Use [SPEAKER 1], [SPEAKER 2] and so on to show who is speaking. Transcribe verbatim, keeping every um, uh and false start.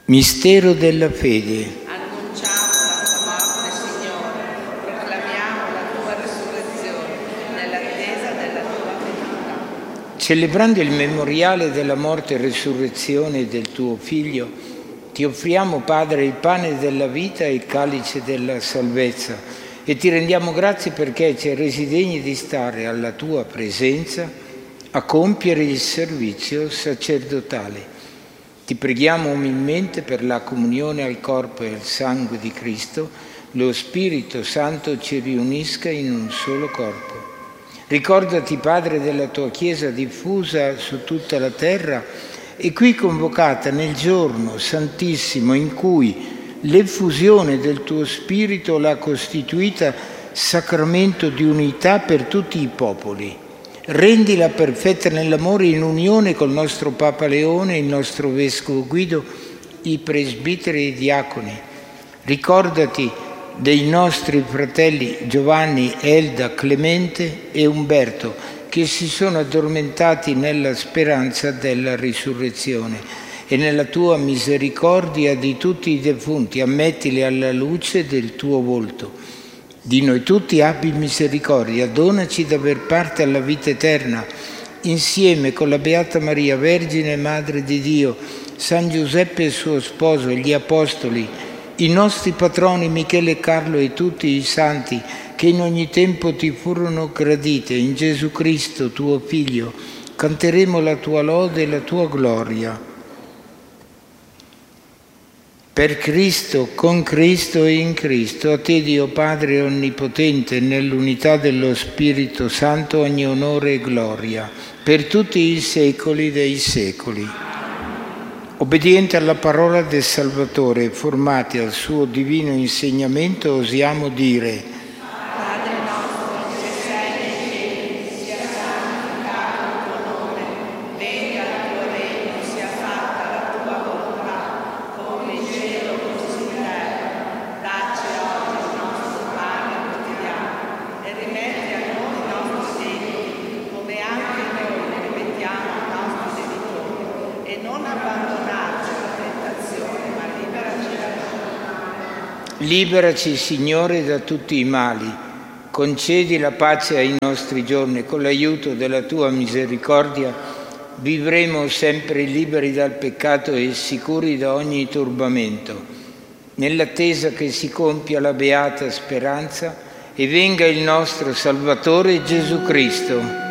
[SPEAKER 1] Mistero della fede.
[SPEAKER 2] Annunciamo la tua morte, Signore, proclamiamo la tua resurrezione nell'attesa della tua venuta.
[SPEAKER 1] Celebrando il memoriale della morte e resurrezione del tuo Figlio, ti offriamo, Padre, il pane della vita e il calice della salvezza e ti rendiamo grazie perché ci hai resi degni di stare alla tua presenza a compiere il servizio sacerdotale. Ti preghiamo umilmente per la comunione al corpo e al sangue di Cristo, lo Spirito Santo ci riunisca in un solo corpo. Ricordati, Padre, della tua Chiesa diffusa su tutta la terra e qui convocata nel giorno santissimo in cui l'effusione del tuo Spirito l'ha costituita sacramento di unità per tutti i popoli. Rendila perfetta nell'amore in unione col nostro Papa Leone, il nostro Vescovo Guido, i presbiteri e i diaconi. Ricordati dei nostri fratelli Giovanni, Elda, Clemente e Umberto, che si sono addormentati nella speranza della risurrezione, e nella tua misericordia di tutti i defunti ammettili alla luce del tuo volto. Di noi tutti abbi misericordia, donaci d'aver parte alla vita eterna, insieme con la Beata Maria, Vergine e Madre di Dio, San Giuseppe e suo sposo, gli Apostoli, i nostri patroni Michele e Carlo e tutti i santi che in ogni tempo ti furono gradite. In Gesù Cristo, tuo Figlio, canteremo la tua lode e la tua gloria. Per Cristo, con Cristo e in Cristo, a te Dio Padre Onnipotente, nell'unità dello Spirito Santo, ogni onore e gloria, per tutti i secoli dei secoli. Obbedienti alla parola del Salvatore, formati al suo divino insegnamento, osiamo dire: liberaci, Signore, da tutti i mali, concedi la pace ai nostri giorni e con l'aiuto della tua misericordia vivremo sempre liberi dal peccato e sicuri da ogni turbamento, nell'attesa che si compia la beata speranza e venga il nostro Salvatore Gesù Cristo.